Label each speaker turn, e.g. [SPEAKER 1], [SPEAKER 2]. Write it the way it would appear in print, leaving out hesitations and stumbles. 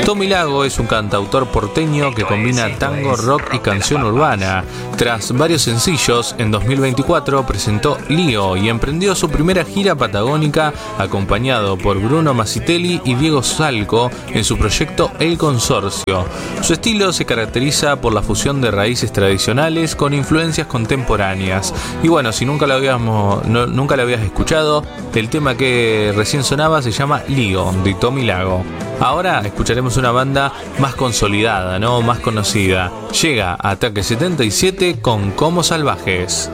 [SPEAKER 1] Tommy Lago es un cantautor porteño que combina tango, rock y canción urbana. Tras varios sencillos, en 2024 presentó Lío y emprendió su primera gira patagónica acompañado por Bruno Masitelli y Diego Salco en su proyecto El Consorcio. Su estilo se caracteriza por la fusión de raíces tradicionales con influencias contemporáneas. Y bueno, si nunca lo habías escuchado, el tema que recién sonaba se llama Lío, de Tommy Lago. Ahora escucharemos una banda más consolidada, ¿no? Más conocida. Llega Ataque 77 con Como Salvajes.